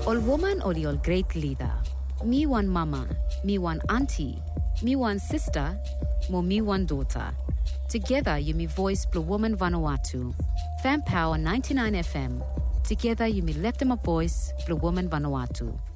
All woman or all great leader. Me one mama, me one auntie, me one sister, mo me one daughter. Together you me voice Blue Woman Vanuatu. Fan Power 99 FM. Together you me left them a voice Blue Woman Vanuatu.